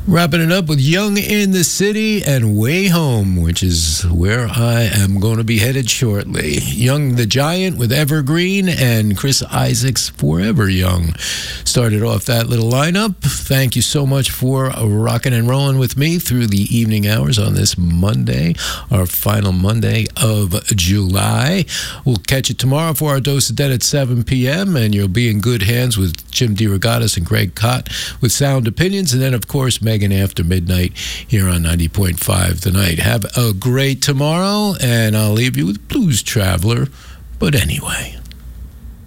Wrapping it up with Young in the City and Way Home, which is where I am going to be headed shortly. Young the Giant with Evergreen and Chris Isaak's Forever Young started off that little lineup. Thank you so much for rocking and rolling with me through the evening hours on this Monday, our final Monday of July. We'll catch you tomorrow for our Dose of Dead at 7 p.m., and you'll be in good hands with Jim DeRogatis and Greg Cott with Sound Opinions, and then, of course, Megan after midnight here on 90.5 tonight. Have a great tomorrow, and I'll leave you with Blues Traveler. But anyway...